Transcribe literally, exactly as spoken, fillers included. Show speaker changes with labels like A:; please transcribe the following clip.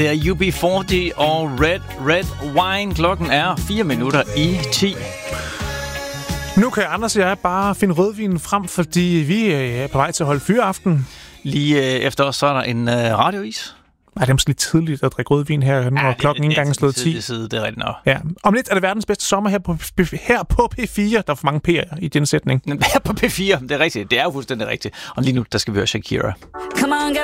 A: Det er U B fyrre og Red Red Wine. Klokken er fire minutter i ti.
B: Nu kan Anders og jeg bare finde rødvin frem, fordi vi er på vej til at holde fyreaften.
A: Lige øh, efter os, så er der en øh, radiois.
B: Ej, det er måske lidt tidligt at drikke rødvin her, når ja, klokken ikke engang er slået ti.
A: Det er rigtigt nok.
B: Ja. Om lidt er det verdens bedste sommer her på, her på P fire. Der er for mange P'er i den sætning.
A: Her på P fire, det er rigtigt. Det er jo fuldstændig rigtigt. Og lige nu, der skal vi høre Shakira. Come on,